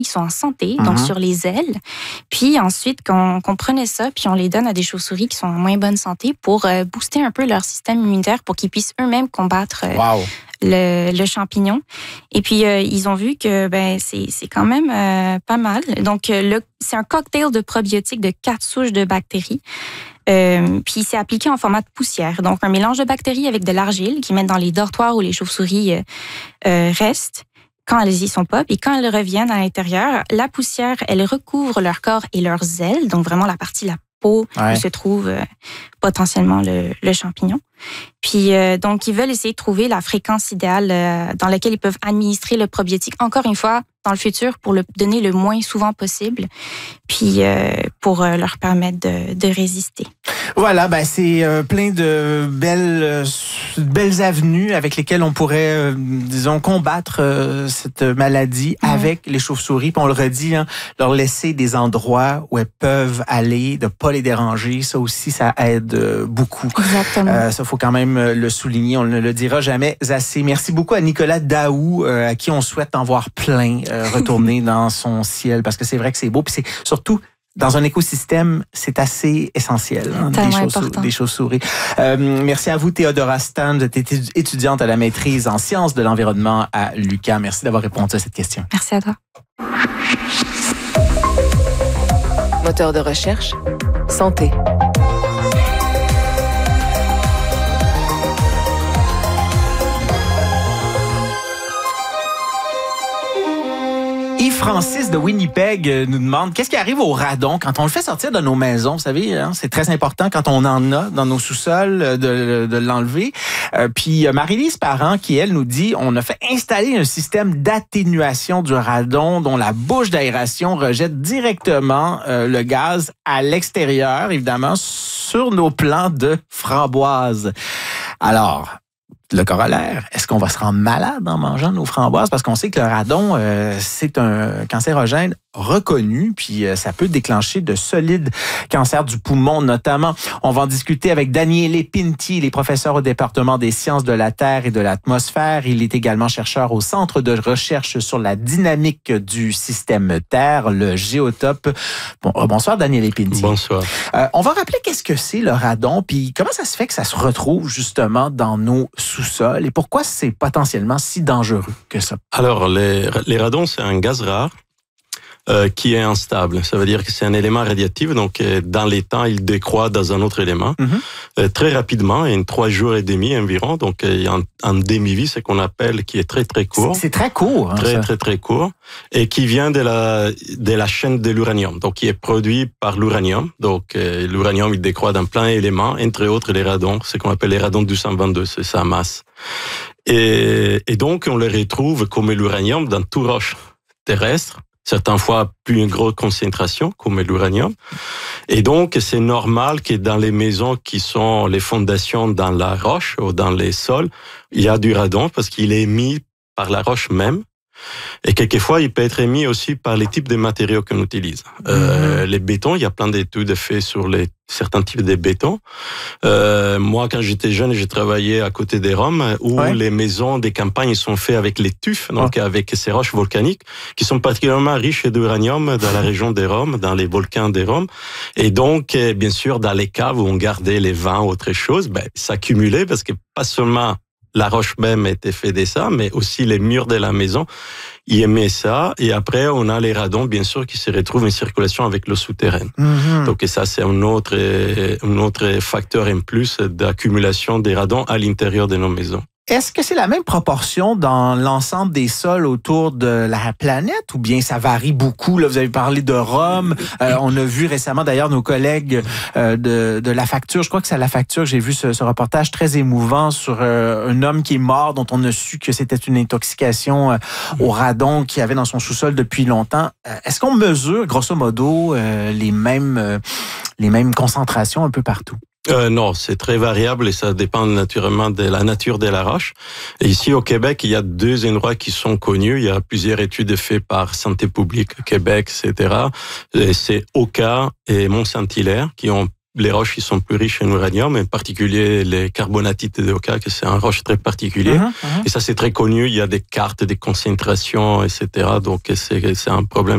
sont en santé, donc sur les ailes. Puis ensuite, qu'on prenait ça, puis on les donne à des chauves-souris qui sont en moins bonne santé pour booster un peu leur système immunitaire pour qu'ils puissent eux-mêmes combattre le champignon. Et puis, ils ont vu que c'est quand même pas mal. Donc, c'est un cocktail de probiotiques de 4 souches de bactéries. Puis c'est appliqué en format de poussière. Donc, un mélange de bactéries avec de l'argile qu'ils mettent dans les dortoirs où les chauves-souris restent quand elles y sont pas. Puis quand elles reviennent à l'intérieur, la poussière, elle recouvre leur corps et leurs ailes. Donc, vraiment la partie la peau où se trouve potentiellement le champignon. Puis, donc, ils veulent essayer de trouver la fréquence idéale dans laquelle ils peuvent administrer le probiotique, encore une fois, dans le futur, pour le donner le moins souvent possible, puis pour leur permettre de résister. Voilà, c'est plein de belles avenues avec lesquelles on pourrait, disons, combattre cette maladie avec les chauves-souris. Puis on le redit, leur laisser des endroits où elles peuvent aller, de pas les déranger, ça aussi, ça aide beaucoup. Exactement. Ça, faut quand même le souligner, on ne le dira jamais assez. Merci beaucoup à Nicolas Daou, à qui on souhaite en voir plein retourner dans son ciel, parce que c'est vrai que c'est beau, puis c'est surtout dans un écosystème, c'est assez essentiel, des chauves-souris. Merci à vous, Théodora Stan, vous êtes étudiante à la maîtrise en sciences de l'environnement à l'UQAM. Merci d'avoir répondu à cette question. Merci à toi. Moteur de recherche, santé. Yves-Francis de Winnipeg nous demande qu'est-ce qui arrive au radon quand on le fait sortir de nos maisons. Vous savez, c'est très important quand on en a dans nos sous-sols de l'enlever. Puis Marie-Lise Parent qui, elle, nous dit on a fait installer un système d'atténuation du radon dont la bouche d'aération rejette directement le gaz à l'extérieur, évidemment, sur nos plants de framboises. Alors, le corollaire, est-ce qu'on va se rendre malade en mangeant nos framboises? Parce qu'on sait que le radon, c'est un cancérogène reconnu, puis ça peut déclencher de solides cancers du poumon notamment. On va en discuter avec Daniele Pinti, il est professeur au département des sciences de la Terre et de l'atmosphère. Il est également chercheur au Centre de recherche sur la dynamique du système Terre, le Géotope. Bonsoir Daniele Pinti. Bonsoir. On va rappeler qu'est-ce que c'est le radon, puis comment ça se fait que ça se retrouve justement dans nos sous-sols et pourquoi c'est potentiellement si dangereux que ça? Alors, les radons, c'est un gaz rare qui est instable. Ça veut dire que c'est un élément radiatif, donc dans les temps, il décroît dans un autre élément très rapidement, en 3 jours et demi environ. Donc, il y a un demi-vie, ce qu'on appelle, qui est très, très court. C'est très court. Très court. Et qui vient de la chaîne de l'uranium. Donc, qui est produit par l'uranium. Donc, l'uranium, il décroît dans plein d'éléments, entre autres les radons, ce qu'on appelle les radons 222, c'est sa masse. Et donc, on les retrouve comme l'uranium dans toute roche terrestre. Certaines fois, plus une grosse concentration, comme l'uranium. Et donc, c'est normal que dans les maisons qui sont les fondations dans la roche ou dans les sols, il y a du radon parce qu'il est émis par la roche même. Et quelquefois, il peut être émis aussi par les types de matériaux qu'on utilise. Les bétons, il y a plein d'études faites sur certains types de bétons. Moi, quand j'étais jeune, j'ai travaillé à côté des Roms, où les maisons des campagnes sont faites avec les tufs, donc avec ces roches volcaniques, qui sont particulièrement riches d'uranium dans la région des Roms, dans les volcans des Roms. Et donc, bien sûr, dans les caves où on gardait les vins ou autre chose, ça accumulait parce que pas seulement la roche même était faite de ça, mais aussi les murs de la maison, ils aimaient ça. Et après, on a les radons, bien sûr, qui se retrouvent en circulation avec l'eau souterraine. Donc, ça, c'est un autre facteur en plus d'accumulation des radons à l'intérieur de nos maisons. Est-ce que c'est la même proportion dans l'ensemble des sols autour de la planète ou bien ça varie beaucoup? Là, vous avez parlé de Rome. On a vu récemment d'ailleurs nos collègues de La Facture. Je crois que c'est à La Facture. J'ai vu ce reportage très émouvant sur un homme qui est mort dont on a su que c'était une intoxication au radon qu'il avait dans son sous-sol depuis longtemps. Est-ce qu'on mesure grosso modo les mêmes concentrations un peu partout? Non, c'est très variable et ça dépend naturellement de la nature de la roche. Et ici au Québec, il y a 2 endroits qui sont connus. Il y a plusieurs études faites par Santé publique Québec, etc. Et c'est Oka et Mont-Saint-Hilaire qui ont les roches qui sont plus riches en uranium, en particulier les carbonatites de Oka, que c'est un roche très particulier. Et ça, c'est très connu. Il y a des cartes, des concentrations, etc. Donc, c'est un problème